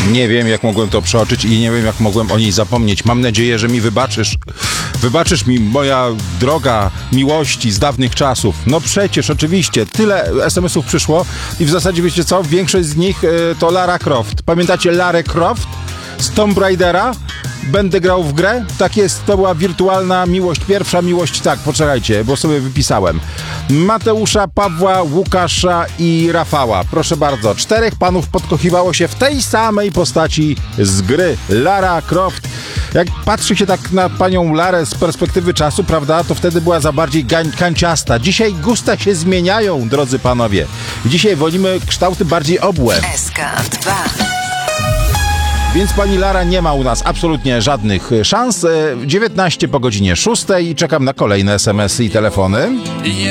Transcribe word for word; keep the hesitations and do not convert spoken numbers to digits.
Nie wiem, jak mogłem to przeoczyć i nie wiem, jak mogłem o niej zapomnieć. Mam nadzieję, że mi wybaczysz. Wybaczysz mi, moja droga miłości z dawnych czasów. No przecież, oczywiście, tyle es em esów przyszło i w zasadzie, wiecie co, większość z nich y, to Lara Croft. Pamiętacie Larę Croft z Tomb Raidera? Będę grał w grę? Tak jest, to była wirtualna miłość, pierwsza miłość, tak, poczekajcie, bo sobie wypisałem. Mateusza, Pawła, Łukasza i Rafała. Proszę bardzo, czterech panów podkochiwało się w tej samej postaci z gry. Lara Croft. Jak patrzy się tak na panią Larę z perspektywy czasu, prawda, to wtedy była za bardziej gań, kanciasta. Dzisiaj gusta się zmieniają, drodzy panowie. Dzisiaj wolimy kształty bardziej obłe. S K dwa. Więc pani Lara nie ma u nas absolutnie żadnych szans. dziewiętnaście po godzinie szóstej. Czekam na kolejne es em esy i telefony.